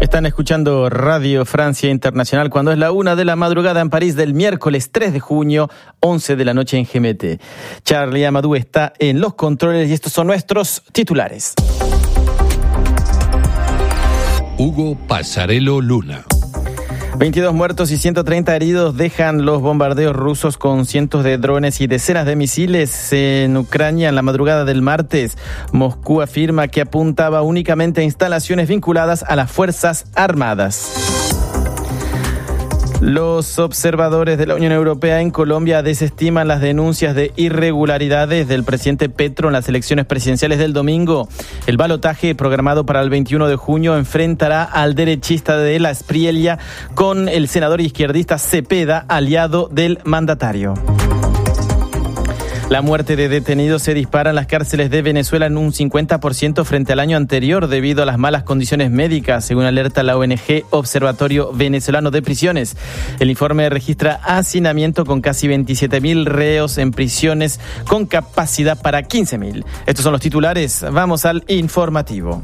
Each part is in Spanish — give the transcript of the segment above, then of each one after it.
Están escuchando Radio Francia Internacional cuando es la 1 de la madrugada en París del miércoles 3 de junio, 11 de la noche en GMT. Charlie Amadou está en los controles y estos son nuestros titulares. Hugo Passarello Luna. 22 muertos y 130 heridos dejan los bombardeos rusos con cientos de drones y decenas de misiles en Ucrania en la madrugada del martes. Moscú afirma que apuntaba únicamente a instalaciones vinculadas a las Fuerzas Armadas. Los observadores de la Unión Europea en Colombia desestiman las denuncias de irregularidades del presidente Petro en las elecciones presidenciales del domingo. El balotaje programado para el 21 de junio enfrentará al derechista de la Espriella con el senador izquierdista Cepeda, aliado del mandatario. La muerte de detenidos se dispara en las cárceles de Venezuela en un 50% frente al año anterior debido a las malas condiciones médicas, según alerta la ONG Observatorio Venezolano de Prisiones. El informe registra hacinamiento con casi 27.000 reos en prisiones con capacidad para 15.000. Estos son los titulares. Vamos al informativo.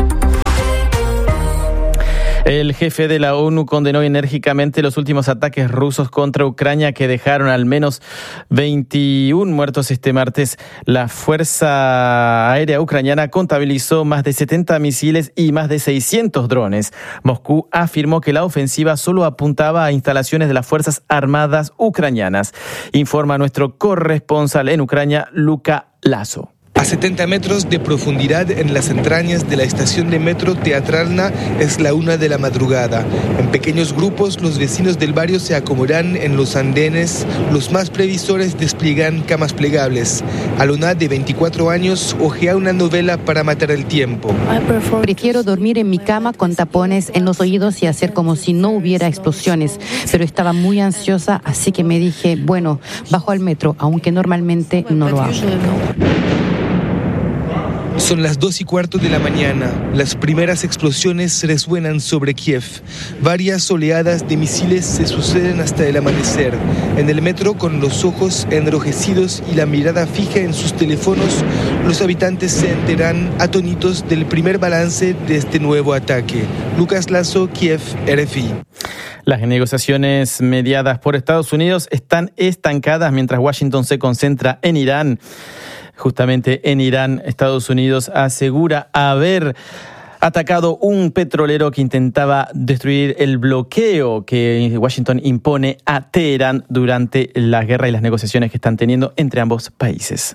El jefe de la ONU condenó enérgicamente los últimos ataques rusos contra Ucrania que dejaron al menos 21 muertos este martes. La Fuerza Aérea Ucraniana contabilizó más de 70 misiles y más de 600 drones. Moscú afirmó que la ofensiva solo apuntaba a instalaciones de las Fuerzas Armadas ucranianas. Informa nuestro corresponsal en Ucrania, Luca Lazo. A 70 metros de profundidad en las entrañas de la estación de metro Teatralna es la 1 de la madrugada. En pequeños grupos los vecinos del barrio se acomodan en los andenes. Los más previsores despliegan camas plegables. Alona, de 24 años, hojea una novela para matar el tiempo. Prefiero dormir en mi cama con tapones en los oídos y hacer como si no hubiera explosiones. Pero estaba muy ansiosa, así que me dije, bueno, bajo al metro, aunque normalmente no lo hago. Son las 2:15 de la mañana. Las primeras explosiones resuenan sobre Kiev. Varias oleadas de misiles se suceden hasta el amanecer. En el metro, con los ojos enrojecidos y la mirada fija en sus teléfonos, los habitantes se enteran atónitos del primer balance de este nuevo ataque. Lucas Lazo, Kiev, RFI. Las negociaciones mediadas por Estados Unidos están estancadas mientras Washington se concentra en Irán. Justamente en Irán, Estados Unidos asegura haber atacado un petrolero que intentaba destruir el bloqueo que Washington impone a Teherán durante la guerra y las negociaciones que están teniendo entre ambos países.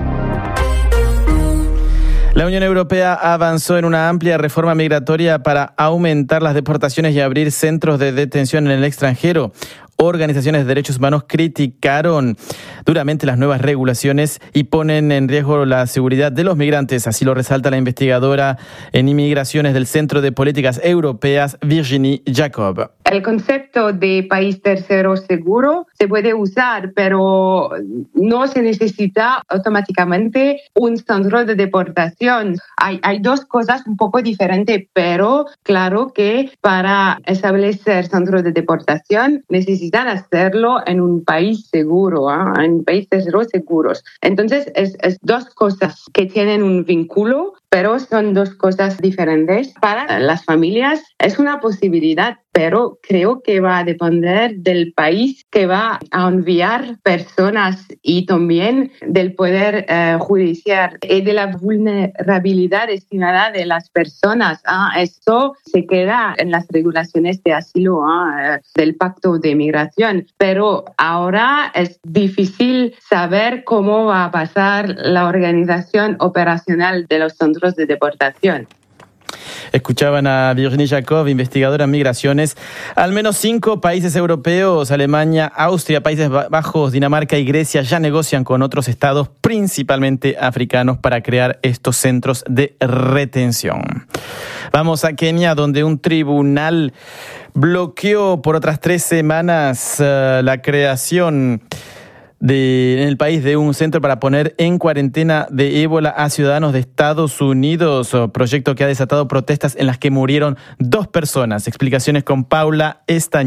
La Unión Europea avanzó en una amplia reforma migratoria para aumentar las deportaciones y abrir centros de detención en el extranjero. Organizaciones de derechos humanos criticaron duramente las nuevas regulaciones y ponen en riesgo la seguridad de los migrantes. Así lo resalta la investigadora en inmigraciones del Centro de Políticas Europeas, Virginie Jacob. El concepto de país tercero seguro se puede usar, pero no se necesita automáticamente un centro de deportación. Hay dos cosas un poco diferentes, pero claro que para establecer centros de deportación necesitan hacerlo en un país seguro, en un país tercero seguros. Entonces, es dos cosas que tienen un vínculo, pero son dos cosas diferentes. Para las familias es una posibilidad, pero creo que va a depender del país que va a enviar personas y también del poder judicial y de la vulnerabilidad estimada de las personas. Esto se queda en las regulaciones de asilo del Pacto de Migración, pero ahora es difícil saber cómo va a pasar la organización operacional de los centros de deportación. Escuchaban a Virginie Jacob, investigadora en migraciones. Al menos 5 países europeos, Alemania, Austria, Países Bajos, Dinamarca y Grecia, ya negocian con otros estados, principalmente africanos, para crear estos centros de retención. Vamos a Kenia, donde un tribunal bloqueó por otras 3 semanas la creación en el país de un centro para poner en cuarentena de ébola a ciudadanos de Estados Unidos, proyecto que ha desatado protestas en las que murieron 2 personas. Explicaciones con Paula Estañol.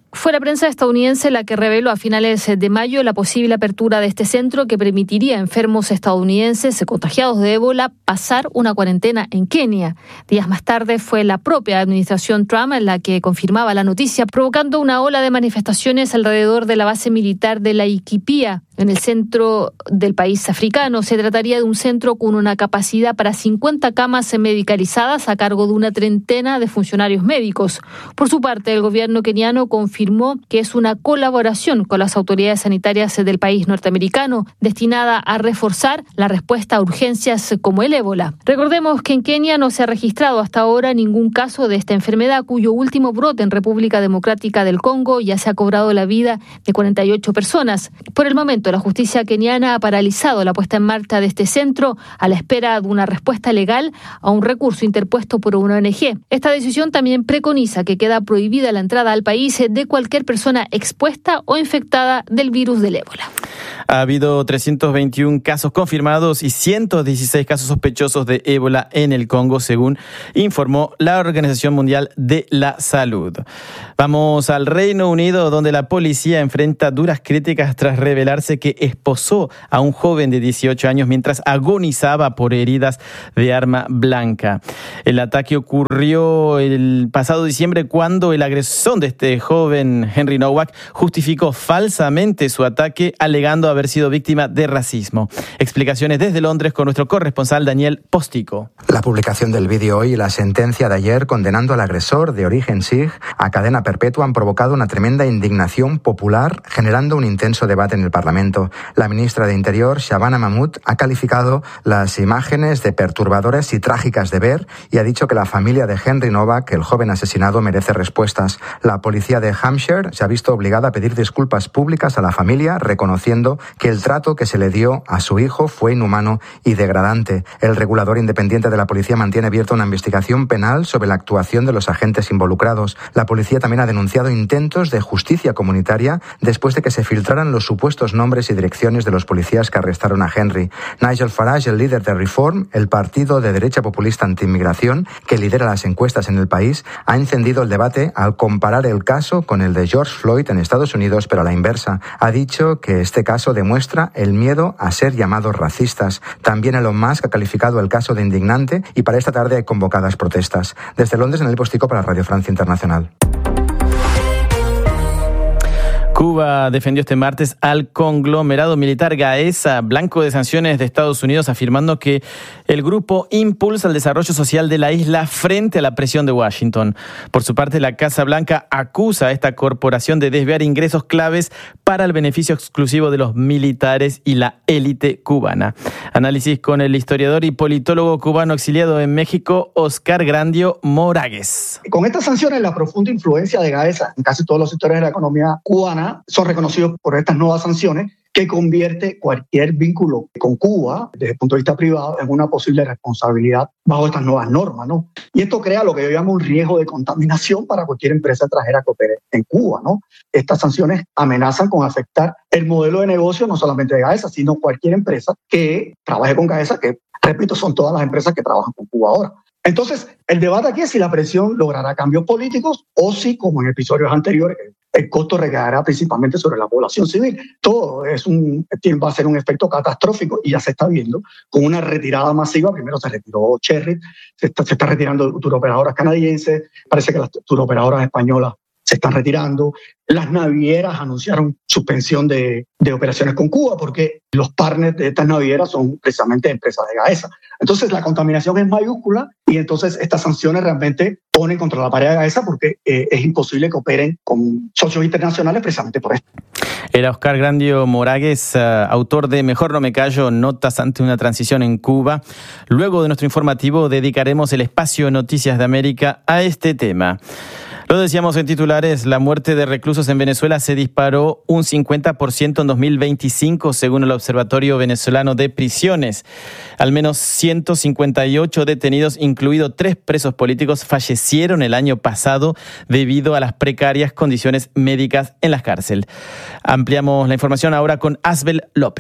Fue la prensa estadounidense la que reveló a finales de mayo la posible apertura de este centro que permitiría a enfermos estadounidenses contagiados de ébola pasar una cuarentena en Kenia. Días más tarde fue la propia administración Trump la que confirmaba la noticia, provocando una ola de manifestaciones alrededor de la base militar de Laikipia, en el centro del país africano. Se trataría de un centro con una capacidad para 50 camas medicalizadas a cargo de una treintena de funcionarios médicos. Por su parte, el gobierno keniano confirmó que es una colaboración con las autoridades sanitarias del país norteamericano destinada a reforzar la respuesta a urgencias como el ébola. Recordemos que en Kenia no se ha registrado hasta ahora ningún caso de esta enfermedad, cuyo último brote en República Democrática del Congo ya se ha cobrado la vida de 48 personas. Por el momento, la justicia keniana ha paralizado la puesta en marcha de este centro a la espera de una respuesta legal a un recurso interpuesto por una ONG. Esta decisión también preconiza que queda prohibida la entrada al país de cualquier persona expuesta o infectada del virus del ébola. Ha habido 321 casos confirmados y 116 casos sospechosos de ébola en el Congo, según informó la Organización Mundial de la Salud. Vamos al Reino Unido, donde la policía enfrenta duras críticas tras revelarse que esposó a un joven de 18 años mientras agonizaba por heridas de arma blanca. El ataque ocurrió el pasado diciembre cuando el agresor de este joven, Henry Nowak, justificó falsamente su ataque alegando haber sido víctima de racismo. Explicaciones desde Londres con nuestro corresponsal Daniel Póstico. La publicación del vídeo hoy y la sentencia de ayer condenando al agresor de origen Sikh a cadena perpetua han provocado una tremenda indignación popular, generando un intenso debate en el Parlamento. La ministra de Interior, Shabana Mahmood, ha calificado las imágenes de perturbadoras y trágicas de ver y ha dicho que la familia de Henry Nowak, el joven asesinado, merece respuestas. La policía de Hampshire se ha visto obligada a pedir disculpas públicas a la familia, reconociendo que el trato que se le dio a su hijo fue inhumano y degradante. El regulador independiente de la policía mantiene abierta una investigación penal sobre la actuación de los agentes involucrados. La policía también ha denunciado intentos de justicia comunitaria después de que se filtraran los supuestos nombres y direcciones de los policías que arrestaron a Henry. Nigel Farage, el líder de Reform, el partido de derecha populista anti-inmigración que lidera las encuestas en el país, ha encendido el debate al comparar el caso con el de George Floyd en Estados Unidos, pero a la inversa. Ha dicho que este caso demuestra el miedo a ser llamados racistas. También Elon Musk ha calificado el caso de indignante y para esta tarde hay convocadas protestas. Desde Londres, Daniel Póstico para Radio Francia Internacional. Cuba defendió este martes al conglomerado militar Gaesa, blanco de sanciones de Estados Unidos, afirmando que el grupo impulsa el desarrollo social de la isla frente a la presión de Washington. Por su parte, la Casa Blanca acusa a esta corporación de desviar ingresos claves para el beneficio exclusivo de los militares y la élite cubana. Análisis con el historiador y politólogo cubano exiliado en México, Oscar Grandio Moragues. Con estas sanciones, la profunda influencia de Gaesa en casi todos los sectores de la economía cubana son reconocidos por estas nuevas sanciones que convierte cualquier vínculo con Cuba, desde el punto de vista privado, en una posible responsabilidad bajo estas nuevas normas, ¿no? Y esto crea lo que yo llamo un riesgo de contaminación para cualquier empresa extranjera que opere en Cuba, ¿no? Estas sanciones amenazan con afectar el modelo de negocio no solamente de Gaesa, sino cualquier empresa que trabaje con Gaesa, que, repito, son todas las empresas que trabajan con Cuba ahora. Entonces, el debate aquí es si la presión logrará cambios políticos o si, como en episodios anteriores, el costo recaerá principalmente sobre la población civil. Todo va a ser un efecto catastrófico y ya se está viendo con una retirada masiva. Primero se retiró Cherry, se está retirando turoperadoras canadienses, parece que las turoperadoras españolas se están retirando. Las navieras anunciaron suspensión de operaciones con Cuba porque los partners de estas navieras son precisamente empresas de Gaesa. Entonces la contaminación es mayúscula y entonces estas sanciones realmente ponen contra la pared de Gaesa porque es imposible que operen con socios internacionales precisamente por esto. Era Oscar Grandio Moragues, autor de Mejor no me callo, notas ante una transición en Cuba. Luego de nuestro informativo dedicaremos el espacio Noticias de América a este tema. Lo decíamos en titulares, la muerte de reclusos en Venezuela se disparó un 50% en 2025, según el Observatorio Venezolano de Prisiones. Al menos 158 detenidos, incluidos 3 presos políticos, fallecieron el año pasado debido a las precarias condiciones médicas en las cárceles. Ampliamos la información ahora con Asbel López.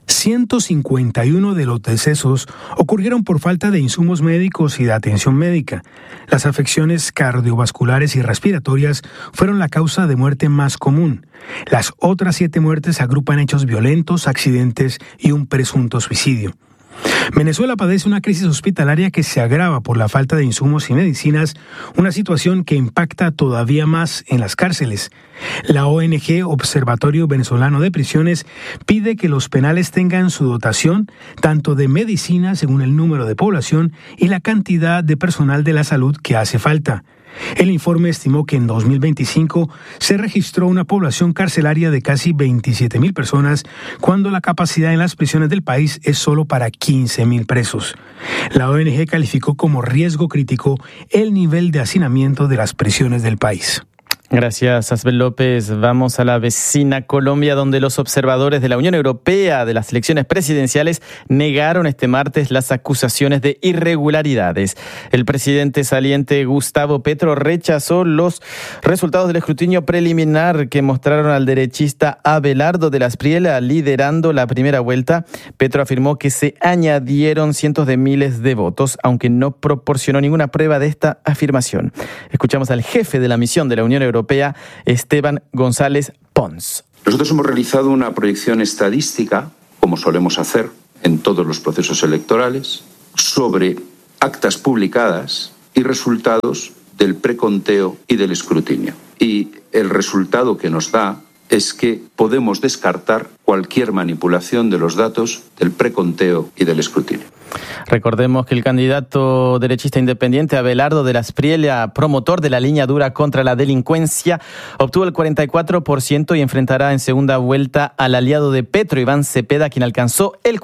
151 de los decesos ocurrieron por falta de insumos médicos y de atención médica. Las afecciones cardiovasculares y respiratorias fueron la causa de muerte más común. Las otras 7 muertes agrupan hechos violentos, accidentes y un presunto suicidio. Venezuela padece una crisis hospitalaria que se agrava por la falta de insumos y medicinas, una situación que impacta todavía más en las cárceles. La ONG Observatorio Venezolano de Prisiones pide que los penales tengan su dotación tanto de medicina según el número de población y la cantidad de personal de la salud que hace falta. El informe estimó que en 2025 se registró una población carcelaria de casi 27.000 personas, cuando la capacidad en las prisiones del país es solo para 15.000 presos. La ONG calificó como riesgo crítico el nivel de hacinamiento de las prisiones del país. Gracias, Asbel López. Vamos a la vecina Colombia, donde los observadores de la Unión Europea de las elecciones presidenciales negaron este martes las acusaciones de irregularidades. El presidente saliente Gustavo Petro rechazó los resultados del escrutinio preliminar que mostraron al derechista Abelardo de la Espriella liderando la primera vuelta. Petro afirmó que se añadieron cientos de miles de votos, aunque no proporcionó ninguna prueba de esta afirmación. Escuchamos al jefe de la misión de la Unión Europea, Esteban González Pons. Nosotros hemos realizado una proyección estadística, como solemos hacer en todos los procesos electorales, sobre actas publicadas y resultados del preconteo y del escrutinio. Y el resultado que nos da es que podemos descartar cualquier manipulación de los datos del preconteo y del escrutinio. Recordemos que el candidato derechista independiente Abelardo de la Espriella, promotor de la línea dura contra la delincuencia, obtuvo el 44% y enfrentará en segunda vuelta al aliado de Petro, Iván Cepeda, quien alcanzó el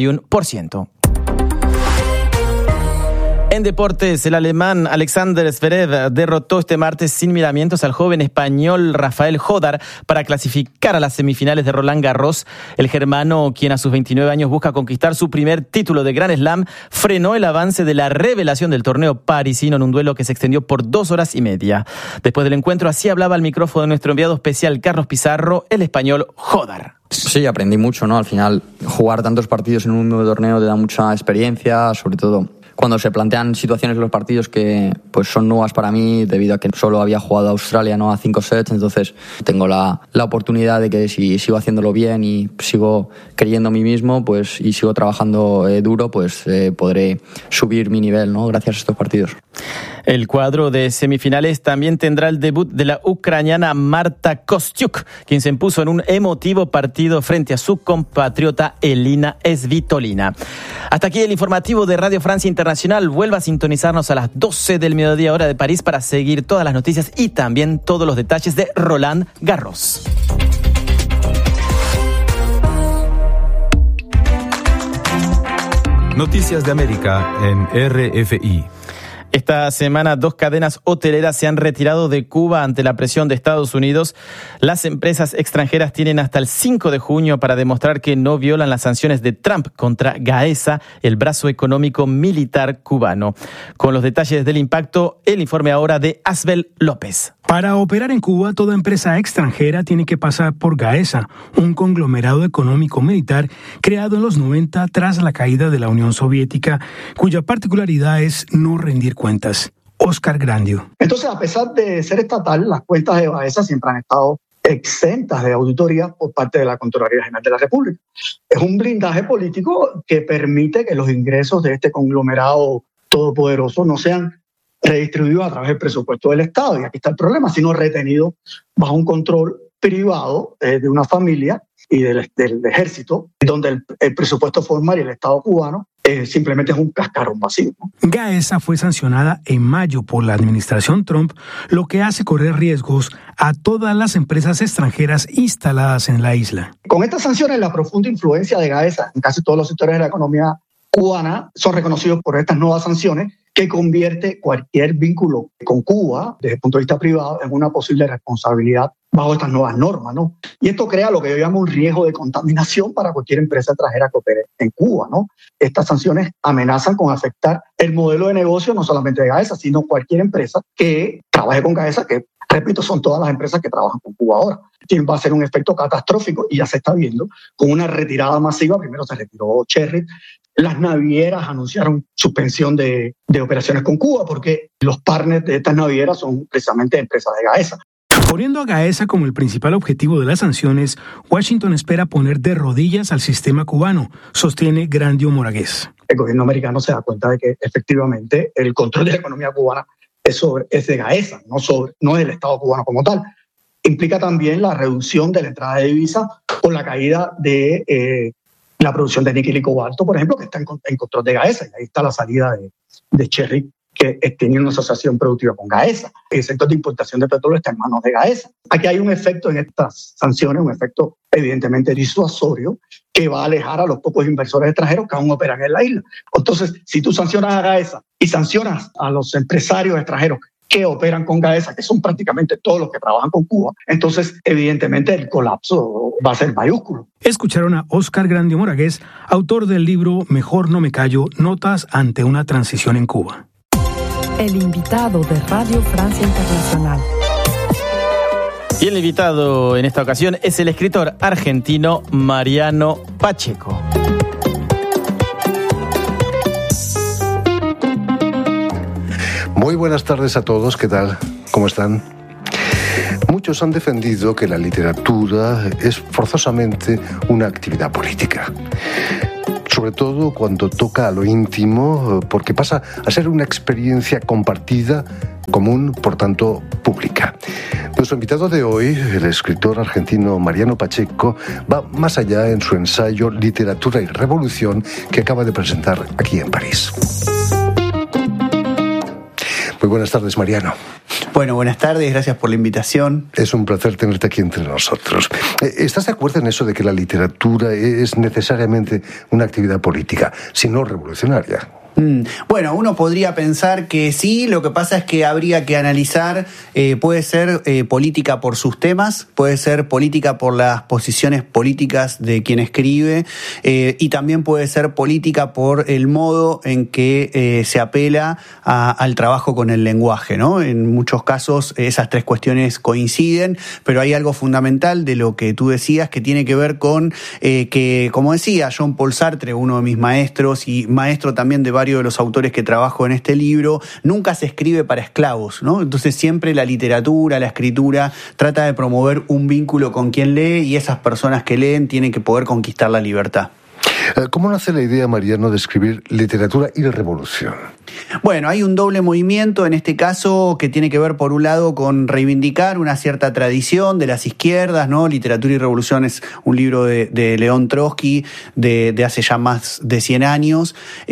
41%. En deportes, el alemán Alexander Zverev derrotó este martes sin miramientos al joven español Rafael Jodar para clasificar a las semifinales de Roland Garros. El germano, quien a sus 29 años busca conquistar su primer título de Grand Slam, frenó el avance de la revelación del torneo parisino en un duelo que se extendió por 2 horas y media. Después del encuentro, así hablaba al micrófono de nuestro enviado especial Carlos Pizarro, el español Jodar. Sí, aprendí mucho, ¿no? Al final, jugar tantos partidos en un mismo torneo te da mucha experiencia, sobre todo cuando se plantean situaciones en los partidos que pues son nuevas para mí, debido a que solo había jugado a Australia, ¿no?, a 5 sets. Entonces tengo la oportunidad de que si sigo haciéndolo bien y sigo creyendo en mí mismo, pues, y sigo trabajando duro, pues podré subir mi nivel, ¿no?, gracias a estos partidos. El cuadro de semifinales también tendrá el debut de la ucraniana Marta Kostyuk, quien se impuso en un emotivo partido frente a su compatriota Elina Svitolina. Hasta aquí el informativo de Radio Francia Internacional. Vuelva a sintonizarnos a las 12 del mediodía, hora de París, para seguir todas las noticias y también todos los detalles de Roland Garros. Noticias de América en RFI. Esta semana 2 cadenas hoteleras se han retirado de Cuba ante la presión de Estados Unidos. Las empresas extranjeras tienen hasta el 5 de junio para demostrar que no violan las sanciones de Trump contra Gaesa, el brazo económico militar cubano. Con los detalles del impacto, el informe ahora de Asbel López. Para operar en Cuba, toda empresa extranjera tiene que pasar por Gaesa, un conglomerado económico militar creado en los 90 tras la caída de la Unión Soviética, cuya particularidad es no rendir cuentas. Oscar Grandio. Entonces, a pesar de ser estatal, las cuentas de Gaesa siempre han estado exentas de auditoría por parte de la Contraloría General de la República. Es un blindaje político que permite que los ingresos de este conglomerado todopoderoso no sean redistribuido a través del presupuesto del Estado, y aquí está el problema, sino retenido bajo un control privado de una familia y del ejército, donde el presupuesto formal y el Estado cubano simplemente es un cascarón vacío. Gaesa fue sancionada en mayo por la administración Trump, lo que hace correr riesgos a todas las empresas extranjeras instaladas en la isla. Con estas sanciones, la profunda influencia de Gaesa en casi todos los sectores de la economía cubana son reconocidos por estas nuevas sanciones, que convierte cualquier vínculo con Cuba, desde el punto de vista privado, en una posible responsabilidad bajo estas nuevas normas, ¿no? Y esto crea lo que yo llamo un riesgo de contaminación para cualquier empresa extranjera que opere en Cuba, ¿no? Estas sanciones amenazan con afectar el modelo de negocio no solamente de Gaesa, sino cualquier empresa que trabaje con Gaesa, que Repito, son todas las empresas que trabajan con Cuba ahora. Va a ser un efecto catastrófico y ya se está viendo con una retirada masiva. Primero se retiró Cherry. Las navieras anunciaron suspensión de operaciones con Cuba porque los partners de estas navieras son precisamente empresas de Gaesa. Poniendo a Gaesa como el principal objetivo de las sanciones, Washington espera poner de rodillas al sistema cubano, sostiene Grandio Moragués. El gobierno americano se da cuenta de que efectivamente el control de la economía cubana es de Gaesa, no del Estado cubano como tal. Implica también la reducción de la entrada de divisas por la caída de la producción de níquel y cobalto, por ejemplo, que está en control de Gaesa. Y ahí está la salida de Cherry, que tenía una asociación productiva con Gaesa. El sector de importación de petróleo está en manos de Gaesa. Aquí hay un efecto en estas sanciones, un efecto evidentemente disuasorio, que va a alejar a los pocos inversores extranjeros que aún operan en la isla. Entonces, si tú sancionas a Gaesa y sancionas a los empresarios extranjeros que operan con Gaesa, que son prácticamente todos los que trabajan con Cuba, entonces evidentemente el colapso va a ser mayúsculo. Escucharon a Óscar Grandio Moragués, autor del libro Mejor no me callo, notas ante una transición en Cuba. El invitado de Radio Francia Internacional. Y el invitado en esta ocasión es el escritor argentino Mariano Pacheco. Muy buenas tardes a todos, ¿qué tal? ¿Cómo están? Muchos han defendido que la literatura es forzosamente una actividad política. Sobre todo cuando toca a lo íntimo, porque pasa a ser una experiencia compartida, común, por tanto, pública. Nuestro invitado de hoy, el escritor argentino Mariano Pacheco, va más allá en su ensayo Literatura y Revolución, que acaba de presentar aquí en París. Muy buenas tardes, Mariano. Bueno, buenas tardes, gracias por la invitación. Es un placer tenerte aquí entre nosotros. ¿Estás de acuerdo en eso de que la literatura es necesariamente una actividad política, si no revolucionaria? Bueno, uno podría pensar que sí, lo que pasa es que habría que analizar, puede ser política por sus temas, puede ser política por las posiciones políticas de quien escribe, y también puede ser política por el modo en que se apela al trabajo con el lenguaje, ¿no? En muchos casos esas tres cuestiones coinciden, pero hay algo fundamental de lo que tú decías que tiene que ver con que, como decía Jean-Paul Sartre, uno de mis maestros y maestro también de varios de los autores que trabajo en este libro, nunca se escribe para esclavos, ¿no? Entonces siempre la literatura, la escritura trata de promover un vínculo con quien lee y esas personas que leen tienen que poder conquistar la libertad. ¿Cómo nace la idea, Mariano, de escribir literatura y revolución? Bueno, hay un doble movimiento en este caso que tiene que ver, por un lado, con reivindicar una cierta tradición de las izquierdas, ¿no? Literatura y Revolución es un libro de León Trotsky de hace ya más de 100 años.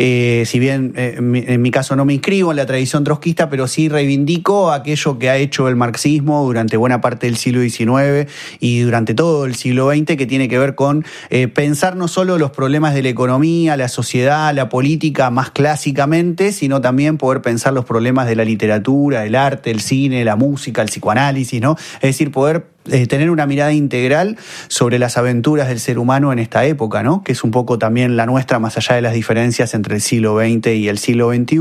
Si bien en mi caso no me inscribo en la tradición trotskista, pero sí reivindico aquello que ha hecho el marxismo durante buena parte del siglo XIX y durante todo el siglo XX, que tiene que ver con pensar no solo los problemas de la economía, la sociedad, la política más clásicamente, sino también poder pensar los problemas de la literatura, el arte, el cine, la música, el psicoanálisis, ¿no? Es decir, poder tener una mirada integral sobre las aventuras del ser humano en esta época, ¿no? Que es un poco también la nuestra, más allá de las diferencias entre el siglo XX y el siglo XXI.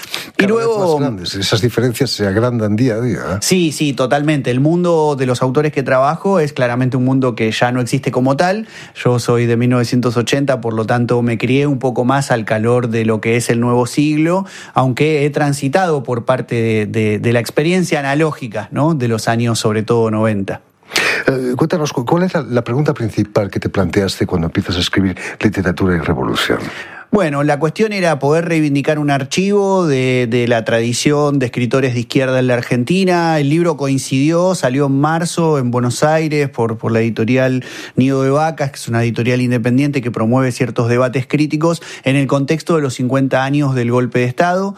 Y luego, más grandes. Esas diferencias se agrandan día a día, ¿eh? Sí, totalmente. El mundo de los autores que trabajo es claramente un mundo que ya no existe como tal. Yo soy de 1980, por lo tanto me crié un poco más al calor de lo que es el nuevo siglo, aunque he transitado por parte de la experiencia analógica, ¿no? De los años, sobre todo, 90. Cuéntanos, ¿cuál es la pregunta principal que te planteaste cuando empiezas a escribir literatura y revolución? Bueno, la cuestión era poder reivindicar un archivo de la tradición de escritores de izquierda en la Argentina. El libro coincidió, salió en marzo en Buenos Aires por la editorial Nido de Vacas, que es una editorial independiente que promueve ciertos debates críticos en el contexto de los 50 años del golpe de Estado,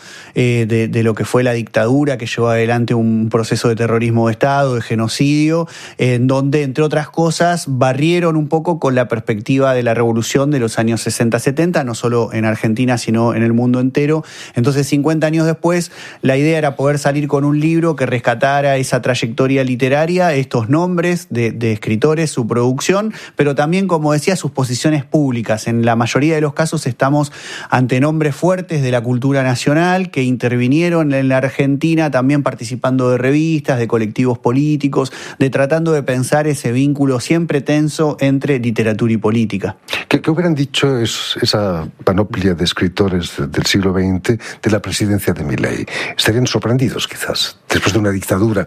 de lo que fue la dictadura que llevó adelante un proceso de terrorismo de Estado, de genocidio, en donde, entre otras cosas, barrieron un poco con la perspectiva de la revolución de los años 60-70, no solo solo en Argentina, sino en el mundo entero. Entonces, 50 años después, la idea era poder salir con un libro que rescatara esa trayectoria literaria, estos nombres de escritores, su producción, pero también, como decía, sus posiciones públicas. En la mayoría de los casos estamos ante nombres fuertes de la cultura nacional que intervinieron en la Argentina, también participando de revistas, de colectivos políticos, de tratando de pensar ese vínculo siempre tenso entre literatura y política. ¿Qué hubieran dicho esa panoplia de escritores del siglo XX de la presidencia de Milei? ¿Estarían sorprendidos, quizás, después de una dictadura?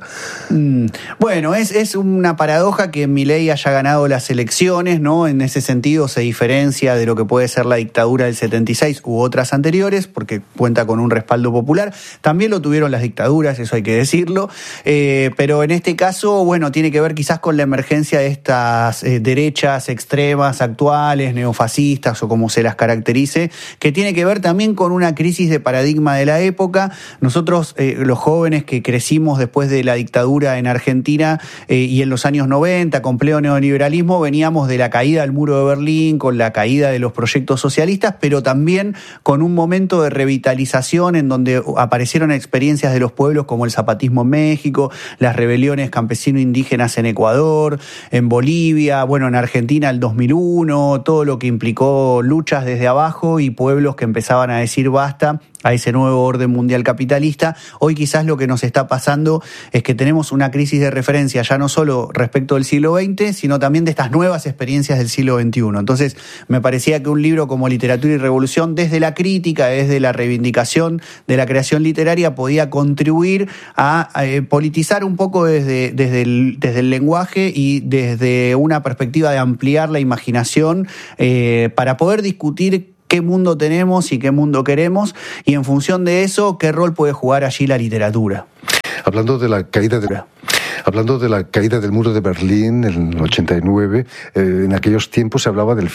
Bueno, es una paradoja que Milei haya ganado las elecciones, ¿no? En ese sentido se diferencia de lo que puede ser la dictadura del 76 u otras anteriores, porque cuenta con un respaldo popular. También lo tuvieron las dictaduras, eso hay que decirlo, pero en este caso, bueno, tiene que ver quizás con la emergencia de estas derechas extremas actuales, neofascistas o como se las caracterice, que tiene que ver también con una crisis de paradigma de la época. Nosotros, los jóvenes que crecimos después de la dictadura en Argentina y en los años 90, con pleno neoliberalismo, veníamos de la caída del muro de Berlín, con la caída de los proyectos socialistas, pero también con un momento de revitalización en donde aparecieron experiencias de los pueblos como el zapatismo en México, las rebeliones campesino-indígenas en Ecuador, en Bolivia, bueno, en Argentina el 2001, todo lo que implicó luchas desde abajo y pueblos que empezaban a decir basta a ese nuevo orden mundial capitalista. Hoy quizás lo que nos está pasando es que tenemos una crisis de referencia ya no solo respecto del siglo XX, sino también de estas nuevas experiencias del siglo XXI. Entonces, me parecía que un libro como Literatura y Revolución, desde la crítica, desde la reivindicación de la creación literaria, podía contribuir a politizar un poco desde el lenguaje y desde una perspectiva de ampliar la imaginación para poder discutir qué mundo tenemos y qué mundo queremos, y en función de eso, qué rol puede jugar allí la literatura. Hablando de la caída del muro de Berlín en el 89, en aquellos tiempos se hablaba del